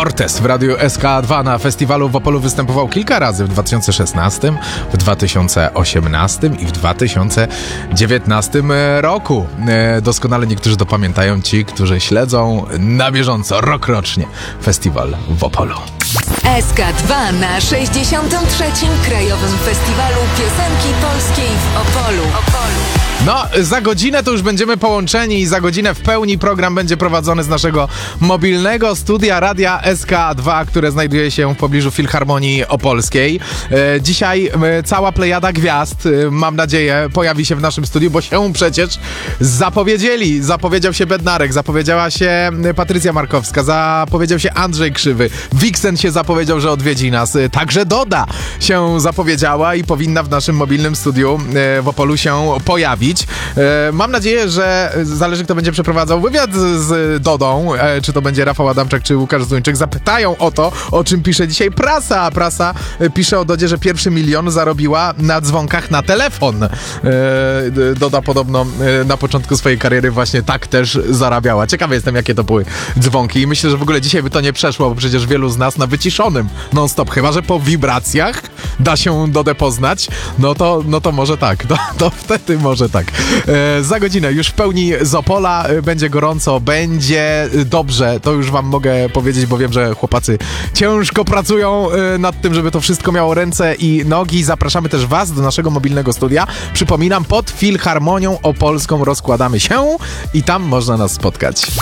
Cortez w Radiu SK2 na festiwalu w Opolu występował kilka razy w 2016, w 2018 i w 2019 roku. Doskonale niektórzy to pamiętają, ci, którzy śledzą na bieżąco rokrocznie festiwal w Opolu. SK2 na 63. Krajowym Festiwalu Piosenki Polskiej w Opolu. No, za godzinę to już będziemy połączeni i za godzinę w pełni program będzie prowadzony z naszego mobilnego studia Radia SK2, które znajduje się w pobliżu Filharmonii Opolskiej. Dzisiaj cała plejada gwiazd, mam nadzieję, pojawi się w naszym studiu, bo się przecież zapowiedzieli. Zapowiedział się Bednarek, zapowiedziała się Patrycja Markowska, zapowiedział się Andrzej Krzywy, Wiksen się zapowiedział, że odwiedzi nas, także Doda się zapowiedziała i powinna w naszym mobilnym studiu w Opolu się pojawić. Mam nadzieję, że zależy, kto będzie przeprowadzał wywiad z Dodą, czy to będzie Rafał Adamczak, czy Łukasz Zuńczyk, zapytają o to, o czym pisze dzisiaj prasa. Prasa pisze o Dodzie, że pierwszy 1 milion zarobiła na dzwonkach na telefon. Doda podobno na początku swojej kariery właśnie tak też zarabiała. Ciekawy jestem, jakie to były dzwonki i myślę, że w ogóle dzisiaj by to nie przeszło, bo przecież wielu z nas na wyciszonym non-stop, chyba że po wibracjach da się Dodę poznać, no to może tak, to wtedy może tak. Za godzinę już w pełni z Opola, będzie gorąco, będzie dobrze, to już wam mogę powiedzieć, bo wiem, że chłopacy ciężko pracują nad tym, żeby to wszystko miało ręce i nogi. Zapraszamy też was do naszego mobilnego studia. Przypominam, pod Filharmonią Opolską rozkładamy się i tam można nas spotkać.